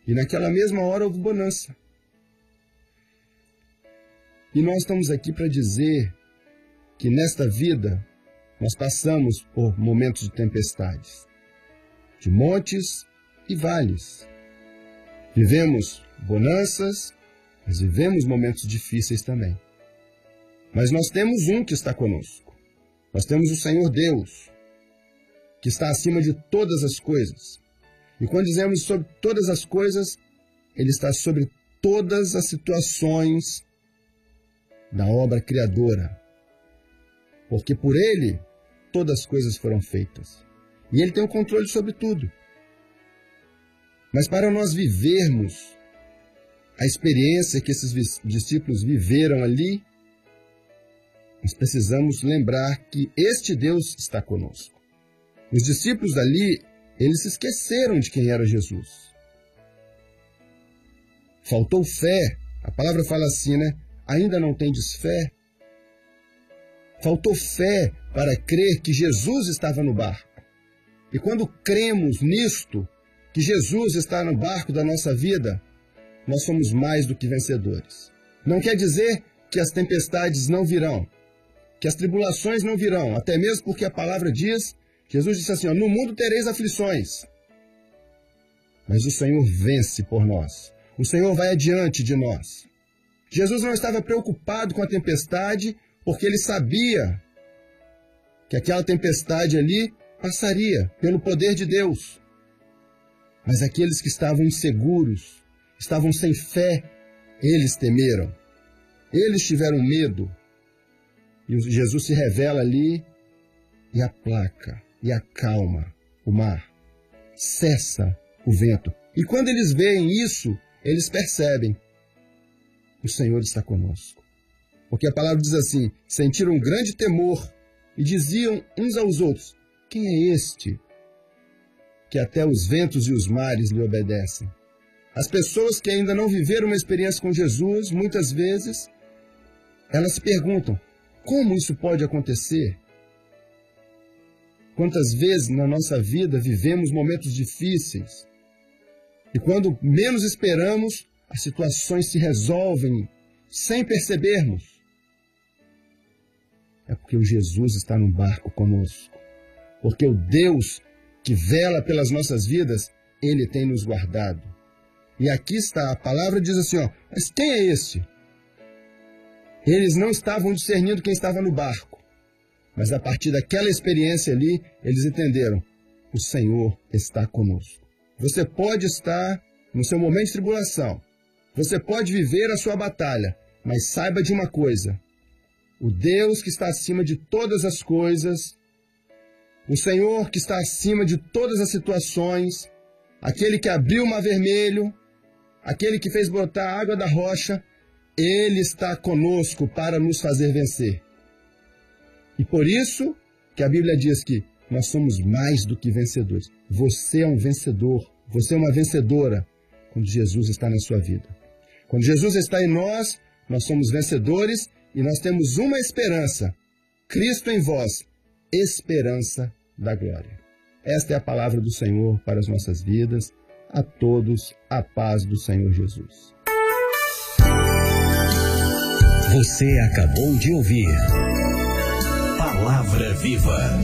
E naquela mesma hora houve bonança. E nós estamos aqui para dizer que nesta vida nós passamos por momentos de tempestades, de montes e vales. Vivemos bonanças, mas vivemos momentos difíceis também. Mas nós temos um que está conosco. Nós temos o Senhor Deus, que está acima de todas as coisas. E quando dizemos sobre todas as coisas, Ele está sobre todas as situações da obra criadora. Porque por Ele, todas as coisas foram feitas. E Ele tem o controle sobre tudo. Mas para nós vivermos a experiência que esses discípulos viveram ali, nós precisamos lembrar que este Deus está conosco. Os discípulos ali, eles se esqueceram de quem era Jesus. Faltou fé. A palavra fala assim, né? Ainda não tendes fé? Faltou fé para crer que Jesus estava no barco. E quando cremos nisto, que Jesus está no barco da nossa vida, nós somos mais do que vencedores. Não quer dizer que as tempestades não virão, que as tribulações não virão, até mesmo porque a palavra diz, Jesus disse assim, no mundo tereis aflições, mas o Senhor vence por nós. O Senhor vai adiante de nós. Jesus não estava preocupado com a tempestade, porque Ele sabia que aquela tempestade ali passaria pelo poder de Deus. Mas aqueles que estavam inseguros, estavam sem fé, eles temeram. Eles tiveram medo. E Jesus se revela ali e aplaca, e acalma o mar. Cessa o vento. E quando eles veem isso, eles percebem. O Senhor está conosco. Porque a palavra diz assim, sentiram um grande temor e diziam uns aos outros, quem é este que até os ventos e os mares lhe obedecem? As pessoas que ainda não viveram uma experiência com Jesus, muitas vezes, elas se perguntam, como isso pode acontecer? Quantas vezes na nossa vida vivemos momentos difíceis e quando menos esperamos, as situações se resolvem sem percebermos. É porque o Jesus está no barco conosco. Porque o Deus que vela pelas nossas vidas, Ele tem nos guardado. E aqui está, a palavra diz assim, mas quem é este? Eles não estavam discernindo quem estava no barco. Mas a partir daquela experiência ali, eles entenderam, o Senhor está conosco. Você pode estar no seu momento de tribulação. Você pode viver a sua batalha, mas saiba de uma coisa. O Deus que está acima de todas as coisas, o Senhor que está acima de todas as situações, aquele que abriu o mar vermelho, aquele que fez brotar a água da rocha, Ele está conosco para nos fazer vencer. E por isso que a Bíblia diz que nós somos mais do que vencedores. Você é um vencedor, você é uma vencedora quando Jesus está na sua vida. Quando Jesus está em nós, nós somos vencedores e nós temos uma esperança. Cristo em vós, esperança da glória. Esta é a palavra do Senhor para as nossas vidas. A todos, a paz do Senhor Jesus. Você acabou de ouvir Palavra Viva.